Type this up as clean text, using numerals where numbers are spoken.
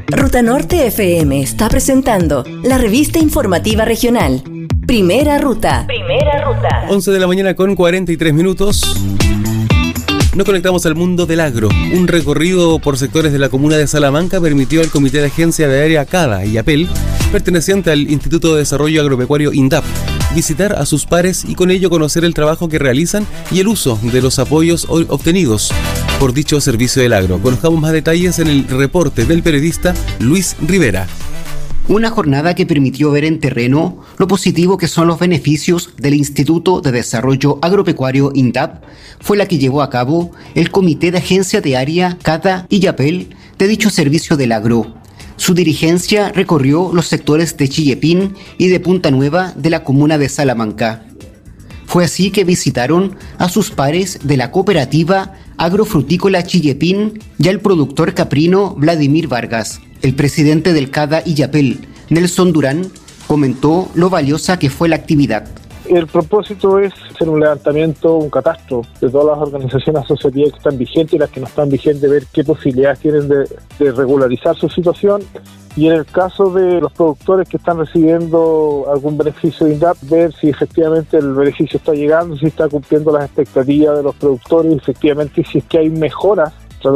Ruta Norte FM está presentando la revista informativa regional. Primera Ruta. 11 de la mañana con 43 minutos. Nos conectamos al mundo del agro. Un recorrido por sectores de la comuna de Salamanca permitió al Comité de Agencia de Área CADA y APEL, perteneciente al Instituto de Desarrollo Agropecuario INDAP, visitar a sus pares y con ello conocer el trabajo que realizan y el uso de los apoyos obtenidos por dicho servicio del agro. Conozcamos más detalles en el reporte del periodista Luis Rivera. Una jornada que permitió ver en terreno lo positivo que son los beneficios del Instituto de Desarrollo Agropecuario INDAP fue la que llevó a cabo el Comité de Agencia de Área, CADA y APEL de dicho servicio del agro. Su dirigencia recorrió los sectores de Chillepín y de Punta Nueva de la comuna de Salamanca. Fue así que visitaron a sus pares de la cooperativa agrofrutícola Chillepín y al productor caprino Vladimir Vargas. El presidente del CADA y APEL, Nelson Durán, comentó lo valiosa que fue la actividad. El propósito es hacer un levantamiento, un catastro de todas las organizaciones asociativas que están vigentes y las que no están vigentes, ver qué posibilidades tienen de regularizar su situación. Y en el caso de los productores que están recibiendo algún beneficio de INDAP, ver si efectivamente el beneficio está llegando, si está cumpliendo las expectativas de los productores y efectivamente si es que hay mejoras